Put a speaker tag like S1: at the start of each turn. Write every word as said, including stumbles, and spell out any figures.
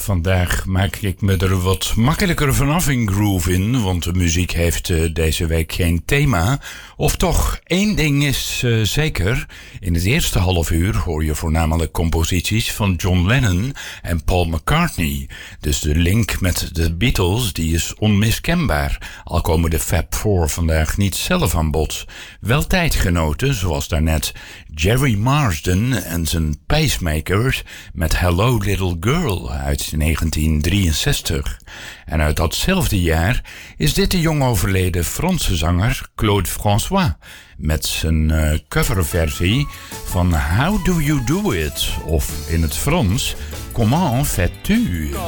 S1: Vandaag maak ik me er wat makkelijker vanaf in Groovin, want de muziek heeft uh, deze week geen thema. Of toch, één ding is uh, zeker. In het eerste half uur hoor je voornamelijk composities van John Lennon en Paul McCartney. Dus de link met de Beatles die is onmiskenbaar. Al komen de Fab Four vandaag niet zelf aan bod. Wel tijdgenoten, zoals daarnet Jerry Marsden en zijn Pacemakers met Hello Little Girl uit negentien drieënzestig. En uit datzelfde jaar is dit de jong overleden Franse zanger Claude François met zijn uh, coverversie van How Do You Do It? Of in het Frans, Comment Fais-tu?